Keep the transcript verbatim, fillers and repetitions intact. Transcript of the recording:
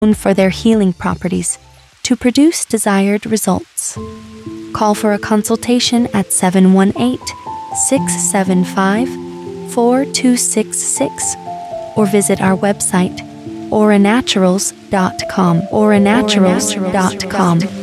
for their healing properties to produce desired results. Call for a consultation at seven one eight, six seven five, four two six six or visit our website aura naturals dot com aura naturals dot com.